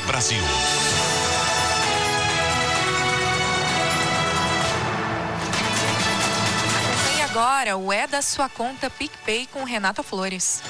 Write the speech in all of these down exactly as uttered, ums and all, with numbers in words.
Brasil. Acompanhe agora o É da Sua Conta PicPay com Renata Flores.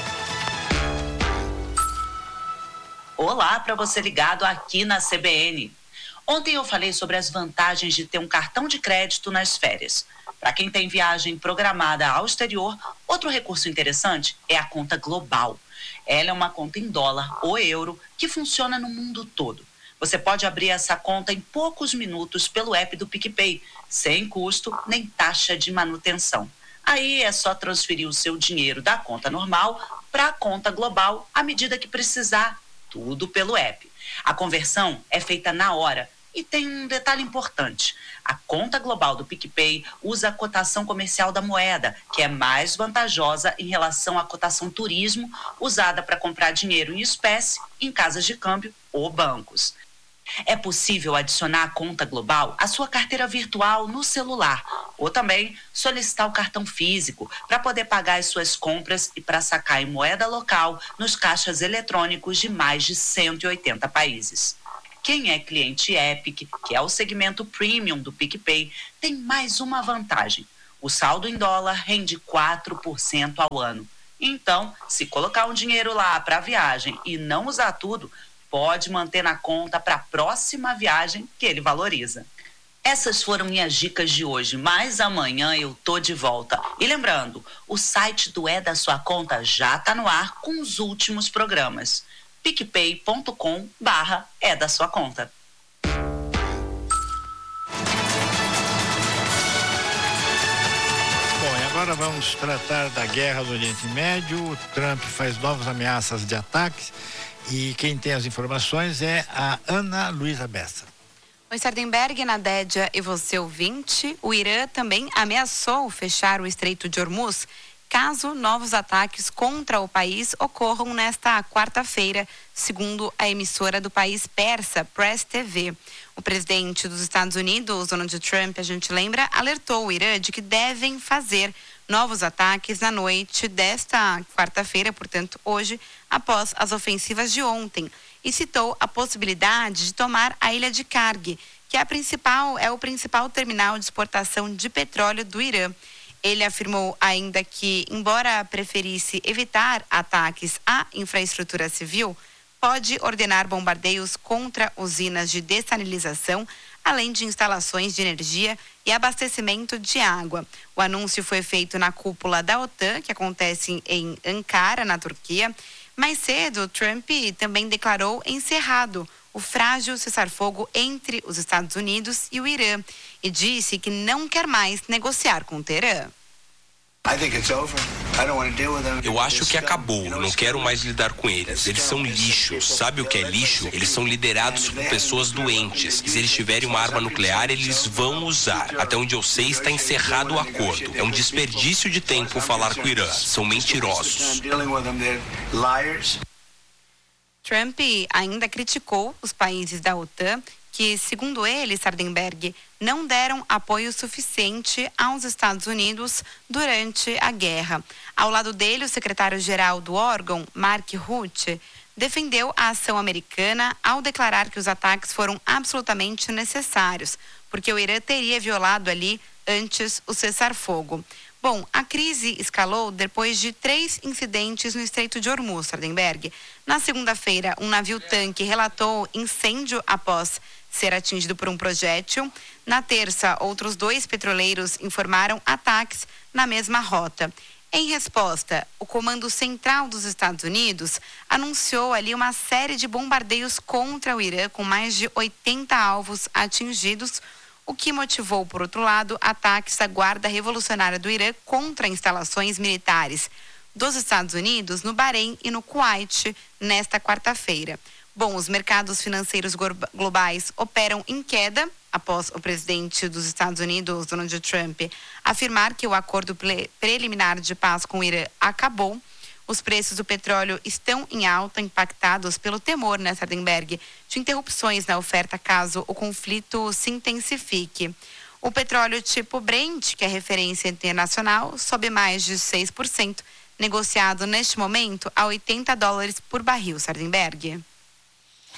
Olá para você ligado aqui na C B N. Ontem eu falei sobre as vantagens de ter um cartão de crédito nas férias. Para quem tem viagem programada ao exterior, outro recurso interessante é a conta global. Ela é uma conta em dólar ou euro que funciona no mundo todo. Você pode abrir essa conta em poucos minutos pelo app do PicPay, sem custo nem taxa de manutenção. Aí é só transferir o seu dinheiro da conta normal para a conta global à medida que precisar, tudo pelo app. A conversão é feita na hora. E tem um detalhe importante, a conta global do PicPay usa a cotação comercial da moeda, que é mais vantajosa em relação à cotação turismo, usada para comprar dinheiro em espécie em casas de câmbio ou bancos. É possível adicionar a conta global à sua carteira virtual no celular, ou também solicitar o cartão físico para poder pagar as suas compras e para sacar em moeda local nos caixas eletrônicos de mais de cento e oitenta países. Quem é cliente Epic, que é o segmento premium do PicPay, tem mais uma vantagem. O saldo em dólar rende quatro por cento ao ano. Então, se colocar um dinheiro lá para a viagem e não usar tudo, pode manter na conta para a próxima viagem que ele valoriza. Essas foram minhas dicas de hoje, mas amanhã eu tô de volta. E lembrando, o site do É da Sua Conta já está no ar com os últimos programas. picpay.com barra é da sua conta. Bom, e agora vamos tratar da guerra do Oriente Médio. O Trump faz novas ameaças de ataques e quem tem as informações é a Ana Luísa Bessa. Oi, Sardenberg, Nadédia e você ouvinte. O Irã também ameaçou fechar o Estreito de Hormuz caso novos ataques contra o país ocorram nesta quarta-feira, segundo a emissora do país persa, Press T V. O presidente dos Estados Unidos, Donald Trump, a gente lembra, alertou o Irã de que devem fazer novos ataques na noite desta quarta-feira, portanto, hoje, após as ofensivas de ontem, e citou a possibilidade de tomar a ilha de Karg, que é, a principal, é o principal terminal de exportação de petróleo do Irã. Ele afirmou ainda que, embora preferisse evitar ataques à infraestrutura civil, pode ordenar bombardeios contra usinas de dessalinização, além de instalações de energia e abastecimento de água. O anúncio foi feito na cúpula da OTAN, que acontece em Ankara, na Turquia. Mais cedo, Trump também declarou encerrado o frágil cessar-fogo entre os Estados Unidos e o Irã e disse que não quer mais negociar com o Teherã. Eu acho que acabou, não quero mais lidar com eles. Eles são lixo. Sabe o que é lixo? Eles são liderados por pessoas doentes. E se eles tiverem uma arma nuclear, eles vão usar. Até onde eu sei, está encerrado o acordo. É um desperdício de tempo falar com o Irã. São mentirosos. Trump ainda criticou os países da OTAN que, segundo ele, Sardenberg, não deram apoio suficiente aos Estados Unidos durante a guerra. Ao lado dele, o secretário-geral do órgão, Mark Rutte, defendeu a ação americana ao declarar que os ataques foram absolutamente necessários, porque o Irã teria violado ali antes o cessar-fogo. Bom, a crise escalou depois de três incidentes no Estreito de Hormuz, Sardenberg. Na segunda-feira, um navio-tanque relatou incêndio após ser atingido por um projétil. Na terça, outros dois petroleiros informaram ataques na mesma rota. Em resposta, o Comando Central dos Estados Unidos anunciou ali uma série de bombardeios contra o Irã, com mais de oitenta alvos atingidos, o que motivou, por outro lado, ataques da Guarda Revolucionária do Irã contra instalações militares dos Estados Unidos no Bahrein e no Kuwait nesta quarta-feira. Bom, os mercados financeiros globais operam em queda após o presidente dos Estados Unidos, Donald Trump, afirmar que o acordo preliminar de paz com o Irã acabou. Os preços do petróleo estão em alta, impactados pelo temor, né, Sardenberg, de interrupções na oferta caso o conflito se intensifique. O petróleo tipo Brent, que é referência internacional, sobe mais de seis por cento, negociado neste momento a oitenta dólares por barril, Sardenberg.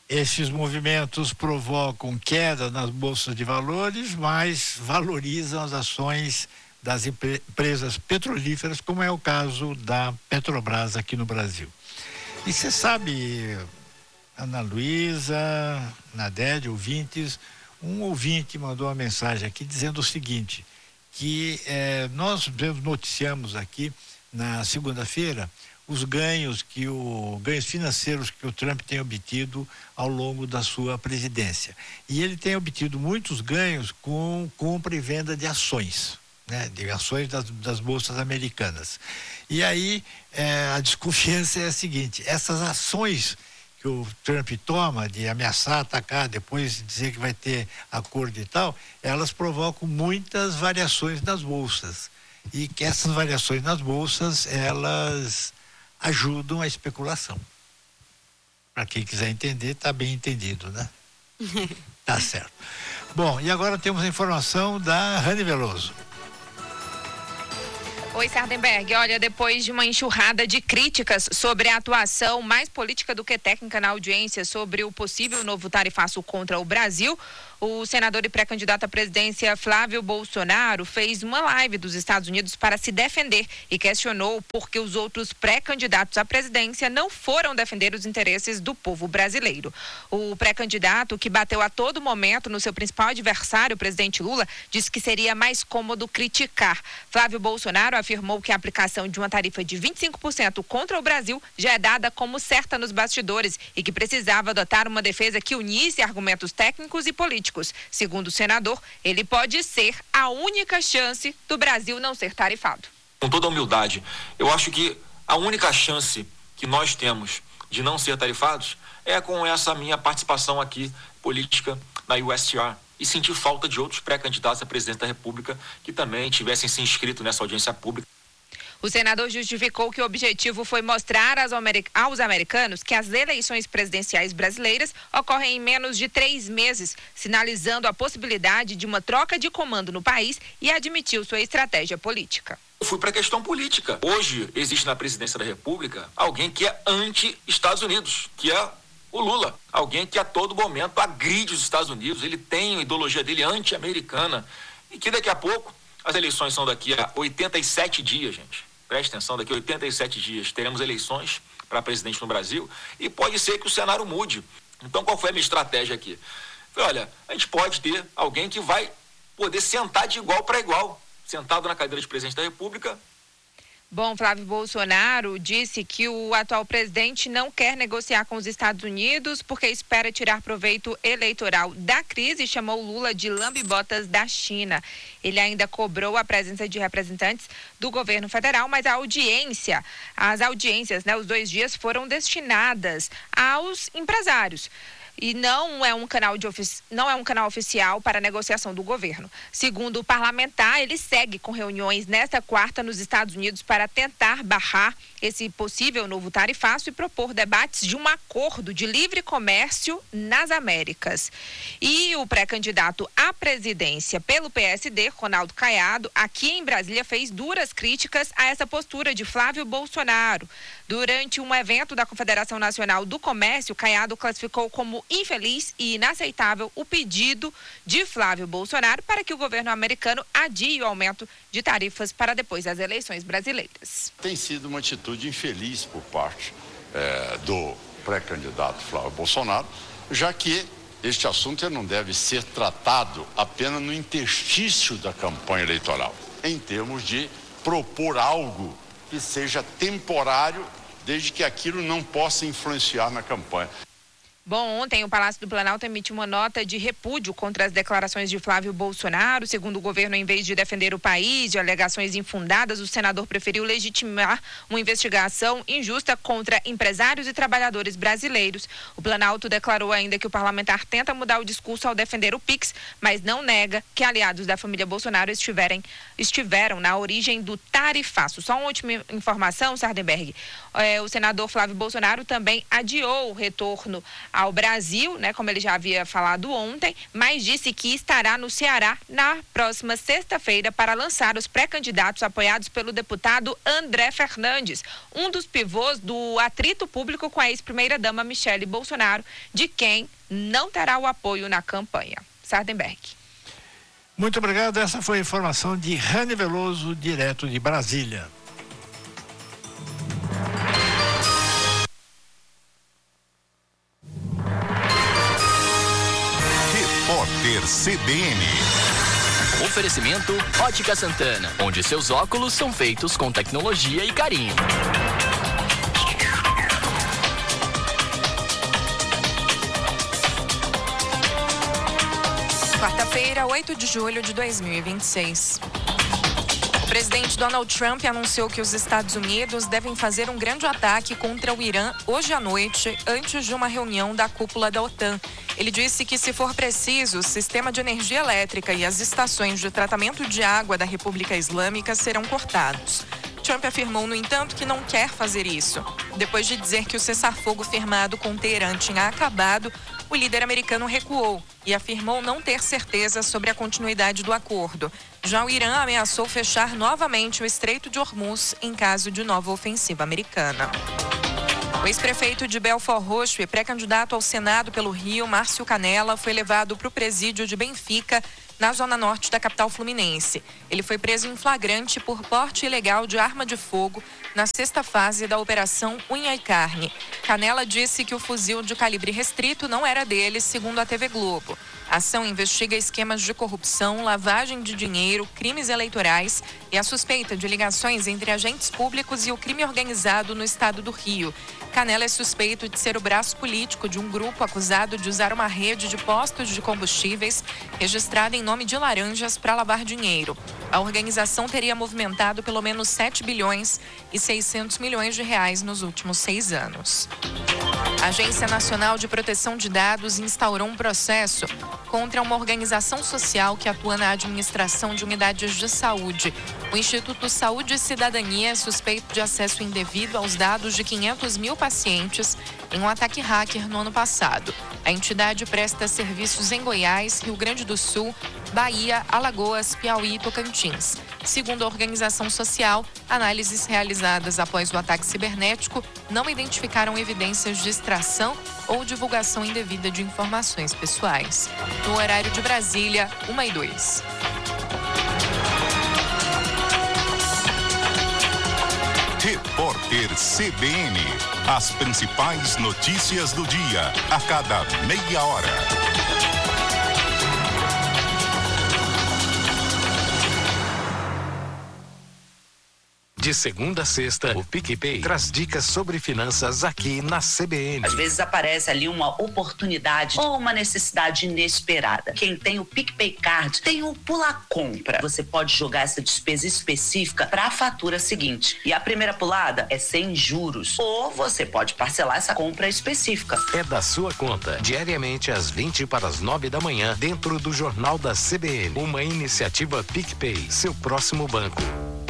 Esses movimentos provocam queda nas bolsas de valores, mas valorizam as ações das empresas petrolíferas, como é o caso da Petrobras aqui no Brasil. E você sabe, Ana Luísa, Nadede, ouvintes, um ouvinte mandou uma mensagem aqui dizendo o seguinte, que eh, nós noticiamos aqui na segunda-feira os ganhos que o ganhos financeiros que o Trump tem obtido ao longo da sua presidência. E ele tem obtido muitos ganhos com compra e venda de ações, né, de ações das, das bolsas americanas. E aí é, a desconfiança é a seguinte: essas ações que o Trump toma de ameaçar, atacar, depois dizer que vai ter acordo e tal, elas provocam muitas variações nas bolsas. E que essas variações nas bolsas, elas ajudam a especulação. Para quem quiser entender, está bem entendido, né? Tá certo. Bom, e agora temos a informação da Rani Veloso. Oi, Sardenberg. Olha, depois de uma enxurrada de críticas sobre a atuação mais política do que técnica na audiência sobre o possível novo tarifaço contra o Brasil, o senador e pré-candidato à presidência Flávio Bolsonaro fez uma live dos Estados Unidos para se defender e questionou por que os outros pré-candidatos à presidência não foram defender os interesses do povo brasileiro. O pré-candidato, que bateu a todo momento no seu principal adversário, o presidente Lula, disse que seria mais cômodo criticar. Flávio Bolsonaro afirmou que a aplicação de uma tarifa de vinte e cinco por cento contra o Brasil já é dada como certa nos bastidores e que precisava adotar uma defesa que unisse argumentos técnicos e políticos. Segundo o senador, ele pode ser a única chance do Brasil não ser tarifado. Com toda a humildade, eu acho que a única chance que nós temos de não ser tarifados é com essa minha participação aqui política na U S T R e sentir falta de outros pré-candidatos a presidente da República que também tivessem se inscrito nessa audiência pública. O senador justificou que o objetivo foi mostrar aos americanos que as eleições presidenciais brasileiras ocorrem em menos de três meses, sinalizando a possibilidade de uma troca de comando no país, e admitiu sua estratégia política. Eu fui para a questão política. Hoje existe na presidência da República alguém que é anti-Estados Unidos, que é o Lula. Alguém que a todo momento agride os Estados Unidos, ele tem a ideologia dele anti-americana e que daqui a pouco, as eleições são daqui a oitenta e sete dias, gente. Preste atenção, daqui a oitenta e sete dias teremos eleições para presidente no Brasil e pode ser que o cenário mude. Então, qual foi a minha estratégia aqui? Falei, olha, a gente pode ter alguém que vai poder sentar de igual para igual, sentado na cadeira de presidente da República. Bom, Flávio Bolsonaro disse que o atual presidente não quer negociar com os Estados Unidos porque espera tirar proveito eleitoral da crise e chamou Lula de lambe-botas da China. Ele ainda cobrou a presença de representantes do governo federal, mas a audiência, as audiências, né, os dois dias foram destinadas aos empresários. E não é um canal de ofici... não é um canal oficial para a negociação do governo. Segundo o parlamentar, ele segue com reuniões nesta quarta nos Estados Unidos para tentar barrar esse possível novo tarifaço e propor debates de um acordo de livre comércio nas Américas. E o pré-candidato à presidência pelo P S D, Ronaldo Caiado, aqui em Brasília, fez duras críticas a essa postura de Flávio Bolsonaro. Durante um evento da Confederação Nacional do Comércio, Caiado classificou como infeliz e inaceitável o pedido de Flávio Bolsonaro para que o governo americano adie o aumento de tarifas para depois das eleições brasileiras. Tem sido uma atitude infeliz por parte é, do pré-candidato Flávio Bolsonaro, já que este assunto não deve ser tratado apenas no interstício da campanha eleitoral, em termos de propor algo que seja temporário, desde que aquilo não possa influenciar na campanha. Bom, ontem o Palácio do Planalto emitiu uma nota de repúdio contra as declarações de Flávio Bolsonaro. Segundo o governo, em vez de defender o país de alegações infundadas, o senador preferiu legitimar uma investigação injusta contra empresários e trabalhadores brasileiros. O Planalto declarou ainda que o parlamentar tenta mudar o discurso ao defender o Pix, mas não nega que aliados da família Bolsonaro estiverem, estiveram na origem do tarifaço. Só uma última informação, Sardenberg. É, o senador Flávio Bolsonaro também adiou o retorno ao Brasil, né, como ele já havia falado ontem, mas disse que estará no Ceará na próxima sexta-feira para lançar os pré-candidatos apoiados pelo deputado André Fernandes, um dos pivôs do atrito público com a ex-primeira-dama Michele Bolsonaro, de quem não terá o apoio na campanha. Sardenberg. Muito obrigado. Essa foi a informação de Rani Veloso, direto de Brasília. Repórter C B N. Oferecimento Ótica Santana, onde seus óculos são feitos com tecnologia e carinho. Quarta-feira, oito de julho de dois mil e vinte e seis. O presidente Donald Trump anunciou que os Estados Unidos devem fazer um grande ataque contra o Irã hoje à noite, antes de uma reunião da cúpula da OTAN. Ele disse que, se for preciso, o sistema de energia elétrica e as estações de tratamento de água da República Islâmica serão cortados. Trump afirmou, no entanto, que não quer fazer isso. Depois de dizer que o cessar-fogo firmado com Teherã tinha acabado, o líder americano recuou e afirmou não ter certeza sobre a continuidade do acordo. Já o Irã ameaçou fechar novamente o Estreito de Hormuz em caso de nova ofensiva americana. O ex-prefeito de Belford Roxo e pré-candidato ao Senado pelo Rio, Márcio Canella, foi levado para o presídio de Benfica, na zona norte da capital fluminense. Ele foi preso em flagrante por porte ilegal de arma de fogo na sexta fase da Operação Unha e Carne. Canella disse que o fuzil de calibre restrito não era dele, segundo a T V Globo. A ação investiga esquemas de corrupção, lavagem de dinheiro, crimes eleitorais e a suspeita de ligações entre agentes públicos e o crime organizado no estado do Rio. Canella é suspeito de ser o braço político de um grupo acusado de usar uma rede de postos de combustíveis registrada em nome de laranjas para lavar dinheiro. A organização teria movimentado pelo menos sete bilhões e seiscentos milhões de reais nos últimos seis anos. A Agência Nacional de Proteção de Dados instaurou um processo contra uma organização social que atua na administração de unidades de saúde. O Instituto Saúde e Cidadania é suspeito de acesso indevido aos dados de quinhentos mil pacientes em um ataque hacker no ano passado. A entidade presta serviços em Goiás, Rio Grande do Sul, Bahia, Alagoas, Piauí e Tocantins. Segundo a organização social, análises realizadas após o ataque cibernético não identificaram evidências de extração ou divulgação indevida de informações pessoais. No horário de Brasília, uma e dois. Repórter C B N. As principais notícias do dia, a cada meia hora. De segunda a sexta, o PicPay traz dicas sobre finanças aqui na C B N. Às vezes aparece ali uma oportunidade ou uma necessidade inesperada. Quem tem o PicPay Card tem o Pula Compra. Você pode jogar essa despesa específica para a fatura seguinte. E a primeira pulada é sem juros. Ou você pode parcelar essa compra específica. É da sua conta, diariamente às vinte para as nove da manhã, dentro do Jornal da C B N. Uma iniciativa PicPay, seu próximo banco.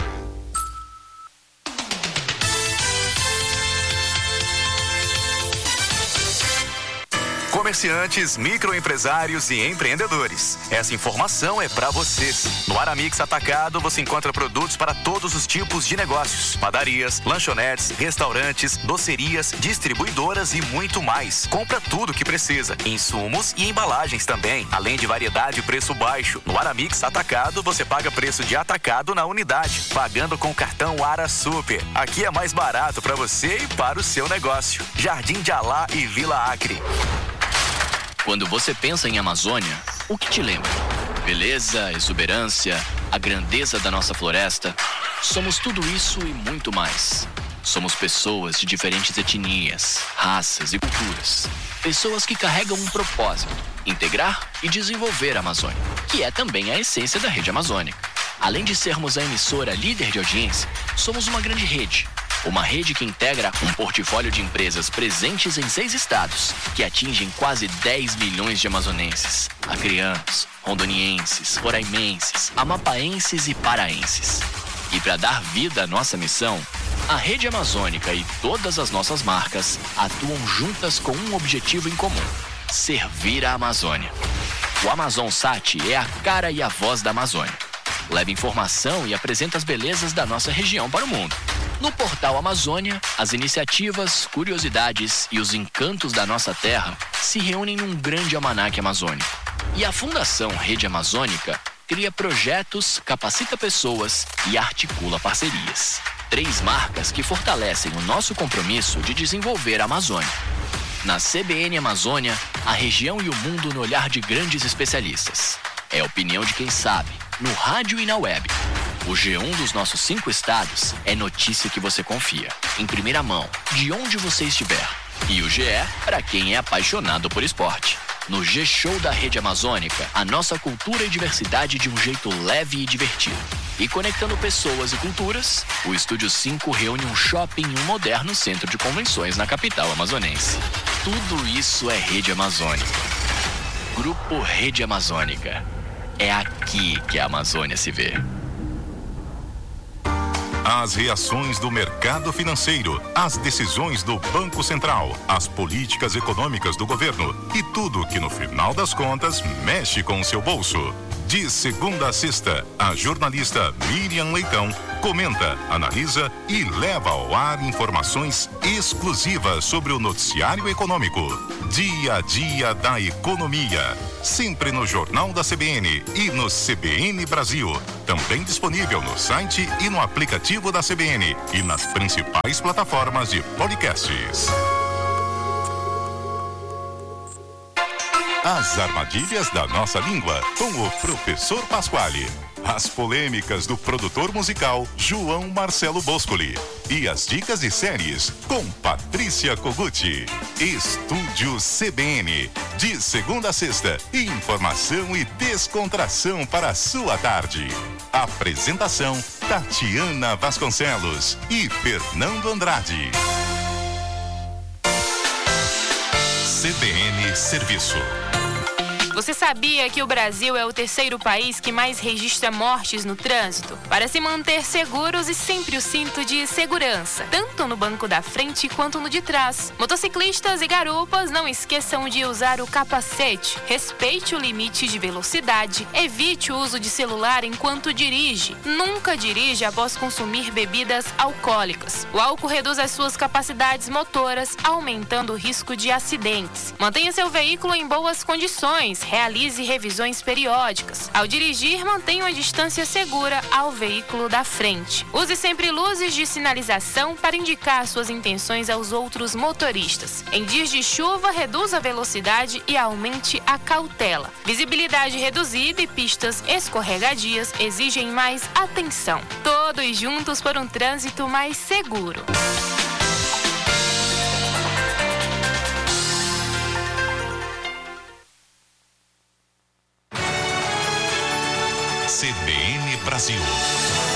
Comerciantes, microempresários e empreendedores. Essa informação é para vocês. No Aramix Atacado você encontra produtos para todos os tipos de negócios: padarias, lanchonetes, restaurantes, docerias, distribuidoras e muito mais. Compra tudo que precisa, insumos e embalagens também, além de variedade e preço baixo. No Aramix Atacado você paga preço de atacado na unidade, pagando com o cartão Ara Super. Aqui é mais barato para você e para o seu negócio. Jardim de Alá e Vila Acre. Quando você pensa em Amazônia, o que te lembra? Beleza, exuberância, a grandeza da nossa floresta. Somos tudo isso e muito mais. Somos pessoas de diferentes etnias, raças e culturas. Pessoas que carregam um propósito: integrar e desenvolver a Amazônia, que é também a essência da Rede Amazônica. Além de sermos a emissora líder de audiência, somos uma grande rede. Uma rede que integra um portfólio de empresas presentes em seis estados, que atingem quase dez milhões de amazonenses, acreanos, rondonienses, roraimenses, amapaenses e paraenses. E para dar vida à nossa missão, A Rede Amazônica e todas as nossas marcas atuam juntas com um objetivo em comum: servir a Amazônia. O AmazonSat é a cara e a voz da Amazônia. Leva informação e apresenta as belezas da nossa região para o mundo. No portal Amazônia, as iniciativas, curiosidades e os encantos da nossa terra se reúnem num grande almanaque amazônico. E a Fundação Rede Amazônica cria projetos, capacita pessoas e articula parcerias. Três marcas que fortalecem o nosso compromisso de desenvolver a Amazônia. Na C B N Amazônia, a região e o mundo no olhar de grandes especialistas. É a opinião de quem sabe, no rádio e na web. O G um dos nossos cinco estados é notícia que você confia, em primeira mão, de onde você estiver. E o G E para quem é apaixonado por esporte. No G-Show da Rede Amazônica, a nossa cultura e diversidade de um jeito leve e divertido. E conectando pessoas e culturas, o Estúdio cinco reúne um shopping e um moderno centro de convenções na capital amazonense. Tudo isso é Rede Amazônica. Grupo Rede Amazônica. É aqui que a Amazônia se vê. As reações do mercado financeiro, as decisões do Banco Central, as políticas econômicas do governo e tudo que no final das contas mexe com o seu bolso. De segunda a sexta, a jornalista Miriam Leitão comenta, analisa e leva ao ar informações exclusivas sobre o noticiário econômico. Dia a dia da economia. Sempre no Jornal da C B N e no C B N Brasil. Também disponível no site e no aplicativo da C B N e nas principais plataformas de podcasts. As armadilhas da nossa língua, com o professor Pasquale. As polêmicas do produtor musical João Marcelo Boscoli. E as dicas de séries com Patrícia Koguchi. Estúdio C B N. De segunda a sexta, informação e descontração para a sua tarde. Apresentação Tatiana Vasconcelos e Fernando Andrade. C B N Serviço. Você sabia que o Brasil é o terceiro país que mais registra mortes no trânsito? Para se manter seguros e sempre o cinto de segurança, tanto no banco da frente quanto no de trás. Motociclistas e garupas, não esqueçam de usar o capacete. Respeite o limite de velocidade. Evite o uso de celular enquanto dirige. Nunca dirija após consumir bebidas alcoólicas. O álcool reduz as suas capacidades motoras, aumentando o risco de acidentes. Mantenha seu veículo em boas condições. Realize revisões periódicas. Ao dirigir, mantenha uma distância segura ao veículo da frente. Use sempre luzes de sinalização para indicar suas intenções aos outros motoristas. Em dias de chuva, reduza a velocidade e aumente a cautela. Visibilidade reduzida e pistas escorregadias exigem mais atenção. Todos juntos por um trânsito mais seguro. C B N Brasil.